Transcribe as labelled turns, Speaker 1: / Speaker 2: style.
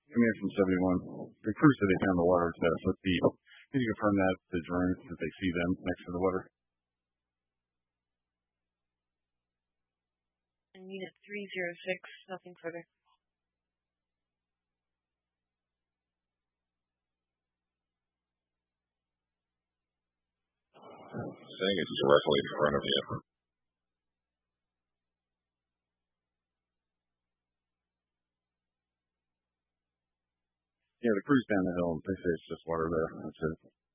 Speaker 1: Coming in from 71. The crew said they found the water at 1 foot deep. Can you confirm that the drones that they see them next to the water?
Speaker 2: And unit 306, nothing further.
Speaker 3: Saying it's directly in front of you.
Speaker 1: Yeah, the crew's down the hill. They say it's just water there. That's it.